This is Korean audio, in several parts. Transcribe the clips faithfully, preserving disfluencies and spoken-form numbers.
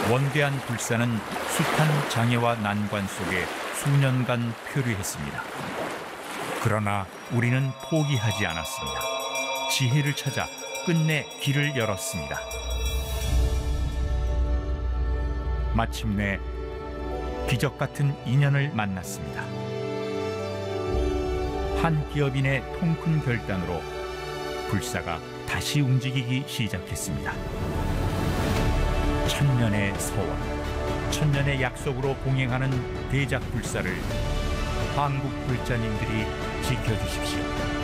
원대한 불사는 숱한 장애와 난관 속에 수년간 표류했습니다. 그러나 우리는 포기하지 않았습니다. 지혜를 찾아 끝내 길을 열었습니다. 마침내 기적 같은 인연을 만났습니다. 한 기업인의 통큰 결단으로 불사가 다시 움직이기 시작했습니다. 천년의 서원, 천년의 약속으로 봉행하는 대작 불사를 한국 불자님들이 지켜주십시오.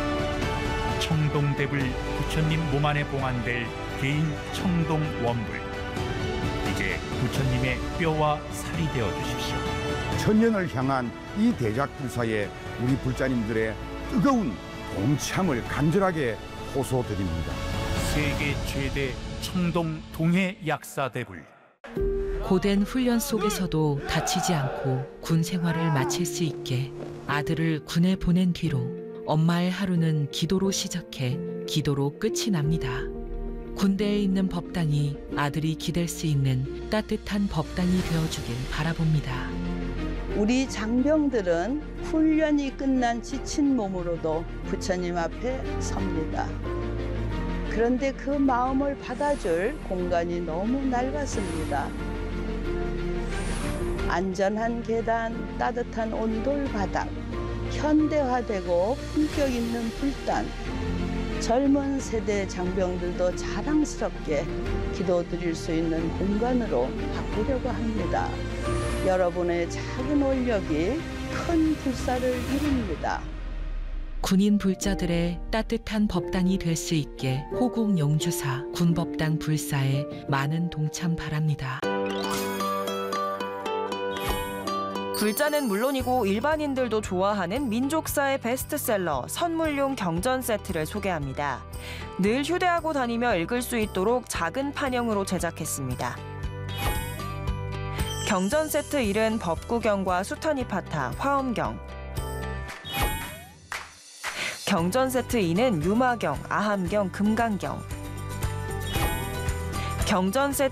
청동대불 부처님 몸 안에 봉안될 개인 청동원불, 이제 부처님의 뼈와 살이 되어 주십시오. 천년을 향한 이 대작 불사에 우리 불자님들의 뜨거운 동참을 간절하게 호소드립니다. 세계 최대 청동 동해 약사대불. 고된 훈련 속에서도 다치지 않고 군 생활을 마칠 수 있게 아들을 군에 보낸 뒤로 엄마의 하루는 기도로 시작해 기도로 끝이 납니다. 군대에 있는 법당이 아들이 기댈 수 있는 따뜻한 법당이 되어주길 바라봅니다. 우리 장병들은 훈련이 끝난 지친 몸으로도 부처님 앞에 섭니다. 그런데 그 마음을 받아줄 공간이 너무 낡았습니다. 안전한 계단, 따뜻한 온돌 바닥, 현대화되고 품격 있는 불단, 젊은 세대 장병들도 자랑스럽게 기도드릴 수 있는 공간으로 바꾸려고 합니다. 여러분의 작은 원력이 큰 불사를 이룹니다. 군인 불자들의 따뜻한 법당이 될 수 있게 호국 용주사 군법당 불사에 많은 동참 바랍니다. 불자는 물론이고 일반인들도 좋아하는 민족사의 베스트셀러 선물용 경전 세트를 소개합니다. 늘 휴대하고 다니며 읽을 수 있도록 작은 판형으로 제작했습니다. 경전 세트 일은 법구경과 수타니파타, 화엄경. 경전 세트 이는 유마경, 아함경, 금강경. 경전 세트